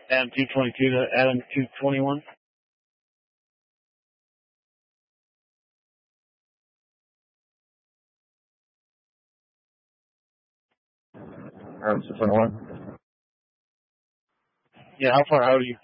Adam 222 to Adam 221. Adam 221. Yeah, how far out are you?